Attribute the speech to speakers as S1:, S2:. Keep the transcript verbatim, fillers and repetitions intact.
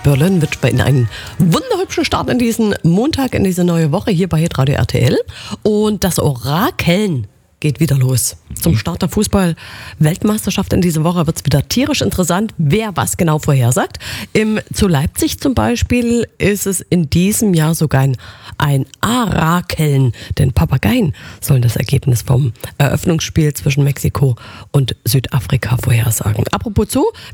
S1: Berlin wünscht bei Ihnen einen wunderhübschen Start in diesen Montag, in diese neue Woche hier bei Hitradio R T L. Und das Orakeln geht wieder los. Zum Start der Fußball-Weltmeisterschaft in dieser Woche wird es wieder tierisch interessant, wer was genau vorhersagt. Im, zu Leipzig zum Beispiel ist es in diesem Jahr sogar ein, ein Arakeln, denn Papageien sollen das Ergebnis vom Eröffnungsspiel zwischen Mexiko und Südafrika vorhersagen. Apropos Zoo,